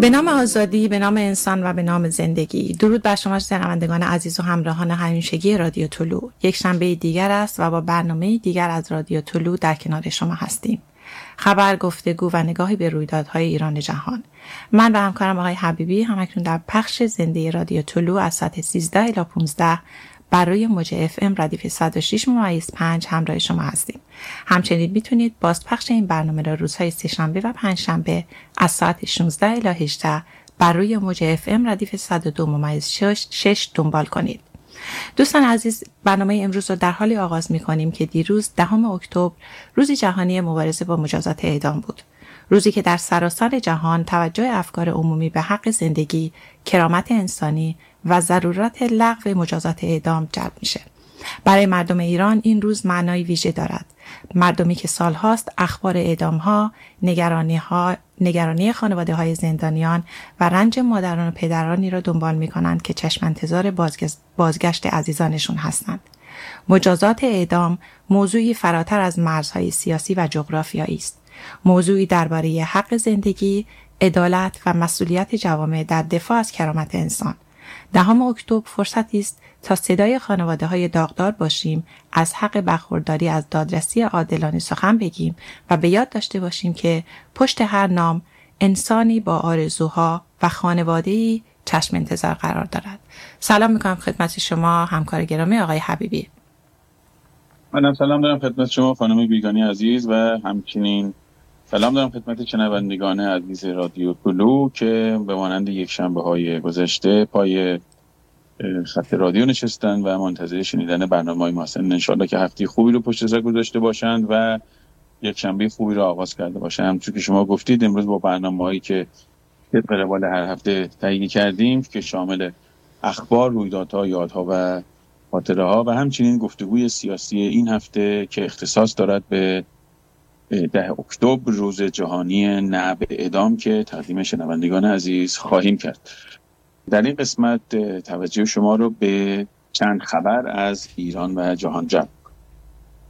به نام آزادی، به نام انسان و به نام زندگی. درود بر شما شنوندگان عزیز و همراهان همیشگی رادیو طلوع. یک شنبه دیگر است و با برنامه دیگر از رادیو طلوع در کنار شما هستیم. خبر، گفتگو و نگاهی به رویدادهای ایران جهان. من و همکارم آقای حبیبی همکنون در پخش زنده رادیو طلوع از ساعت 13 الی 15 بر روی موج FM ردیف 106.5 همراه شما هستیم. همچنین میتونید بازپخش این برنامه را روزهای سه‌شنبه و پنجشنبه از ساعت 16 الی 18 بر روی موج FM ردیف 102.6 دنبال کنید. دوستان عزیز، برنامه امروز رو در حالی آغاز می‌کنیم که دیروز 10 اکتبر روز جهانی مبارزه با مجازات اعدام بود. روزی که در سراسر جهان توجه افکار عمومی به حق زندگی، کرامت انسانی و ضرورت لغو مجازات اعدام جلب میشه. برای مردم ایران این روز معنای ویژه دارد. مردمی که سالهاست اخبار اعدام‌ها، نگرانی خانواده‌های زندانیان و رنج مادران و پدرانی را دنبال می‌کنند که چشم انتظار بازگشت عزیزانشون هستند. مجازات اعدام موضوعی فراتر از مرزهای سیاسی و جغرافیایی است. موضوعی درباره حق زندگی، عدالت و مسئولیت جوامع در دفاع از کرامت انسان. 10 اکتبر فرصتی است تا صدای خانواده‌های داغدار باشیم، از حق برخورداری از دادرسی عادلانه سخن بگیم و به یاد داشته باشیم که پشت هر نام انسانی با آرزوها و خانواده‌ای چشم انتظار قرار دارد. سلام می‌کنم خدمت شما همکار گرامی آقای حبیبی. منم سلام دارم خدمت شما خانم بیگانی عزیز و همچنین سلام دارم خدمت شنوندگان عزیز رادیو طلوع که به مانند یک شنبه‌های گذشته پای خط رادیو نشستن و منتظر شنیدن برنامه‌های ما هستند. انشالله که هفته خوبی رو پشت سر گذاشته باشند و یک شنبه خوبی رو آغاز کرده باشند. همونطور که شما گفتید امروز با برنامه‌هایی که طبق روال هر هفته تهیه کردیم که شامل اخبار، رویدادها، یادها و خاطره‌ها و همچنین گفتگوی سیاسی این هفته که اختصاص دارد به 10 اکتبر روز جهانی نه به اعدام که تقدیم شنوندگان عزیز خواهیم کرد. در این قسمت توجه شما رو به چند خبر از ایران و جهان جلب